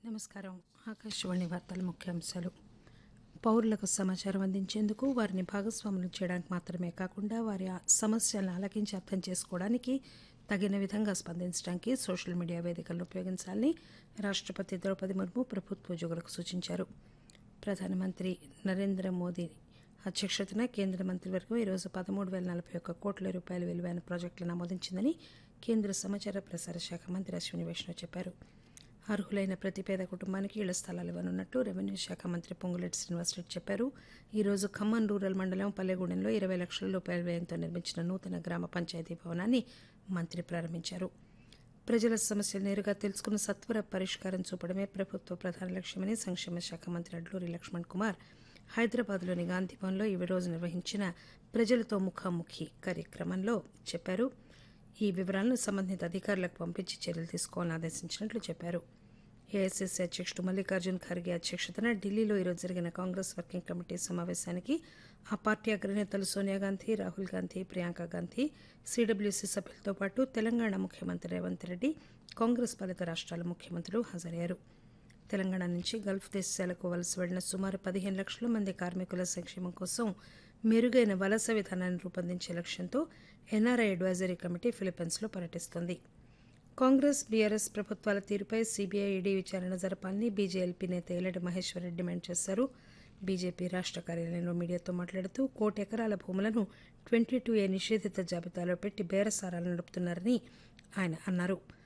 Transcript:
నమస్కారం. ఆకాశవాణి వార్తల ముఖ్యాంశాలు. పౌరులకు సమాచారం అందించేందుకు వారిని భాగస్వాములను చేయడానికి మాత్రమే కాకుండా వారి సమస్యలను ఆలకించి అర్థం చేసుకోవడానికి తగిన విధంగా స్పందించడానికి సోషల్ మీడియా వేదికలను ఉపయోగించాలని రాష్టపతి ద్రౌపది ముర్ము ప్రభుత్వోద్యోగులకు సూచించారు. ప్రధానమంత్రి నరేంద్ర మోదీ అధ్యక్షతన కేంద్ర మంత్రివర్గం ఈరోజు 13,041 కోట్ల రూపాయల విలువైన ప్రాజెక్టులను ఆమోదించిందని కేంద్ర సమాచార ప్రసార శాఖ మంత్రి అశ్విని వైష్ణవ్ చెప్పారు. అర్హులైన ప్రతి పేద కుటుంబానికి ఇళ్ల స్థలాలు ఇవ్వనున్నట్లు రెవెన్యూ శాఖ మంత్రి పొంగులేటి శ్రీనివాసరెడ్డి చెప్పారు. ఈరోజు ఖమ్మం రూరల్ మండలం పల్లెగూడెంలో 20 లక్షల రూపాయల వ్యయంతో నిర్మించిన నూతన గ్రామ పంచాయతీ భవనాన్ని మంత్రి ప్రారంభించారు. ప్రజల సమస్యలు నేరుగా తెలుసుకుని సత్వర పరిష్కారం చూపడమే ప్రభుత్వ ప్రధాన లక్ష్యమని సంక్షేమ శాఖ మంత్రి అడ్లూరి లక్ష్మణ్ కుమార్ హైదరాబాద్లోని గాంధీభవన్లో ఈ రోజు నిర్వహించిన ప్రజలతో ముఖాముఖి కార్యక్రమంలో చెప్పారు. ఈ వివరాలను సంబంధిత అధికారులకు పంపించి చర్యలు తీసుకోవాలని ఆదేశించినట్లు చెప్పారు. ఏఐసీసీ అధ్యక్షుడు మల్లికార్జున్ ఖర్గే అధ్యక్షతన ఢిల్లీలో ఈరోజు జరిగిన కాంగ్రెస్ వర్కింగ్ కమిటీ సమావేశానికి ఆ పార్టీ అగ్రనేతలు సోనియాగాంధీ, రాహుల్ గాంధీ, ప్రియాంక గాంధీ, సీడబ్ల్యూసీ సభ్యులతో పాటు తెలంగాణ ముఖ్యమంత్రి రేవంత్ రెడ్డి, కాంగ్రెస్ పాలిత రాష్ట్రాల ముఖ్యమంత్రులు హాజరయ్యారు. తెలంగాణ నుంచి గల్ఫ్ దేశాలకు వలస వెళ్లిన సుమారు 15 లక్షల మంది కార్మికుల సంక్షేమం కోసం మెరుగైన వలస విధానాన్ని రూపొందించే లక్ష్యంతో NRI advisory committee ఫిలిప్పీన్స్లో పర్యటిస్తోంది. Congress, BRS ప్రభుత్వాల తీరుపై సీబీఐ, ఈడీ విచారణ జరపాలని బీజేఎల్పీ నేత ఎల్లడి మహేశ్వర్ రెడ్డి డిమాండ్ చేశారు. బీజేపీ రాష్ట్ర కార్యాలయంలో మీడియాతో మాట్లాడుతూ 1 కోటి ఎకరాల భూములను 22A నిషేధిత జాబితాలో పెట్టి బేరసారాలు నడుపుతున్నారని ఆయన అన్నారు.